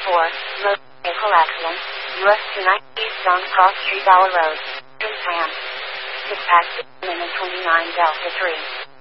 Motor vehicle accident. US 290 Eastbound Cross Street Bauer Road. Japan. Dispatch 6 minutes 29 Delta 3.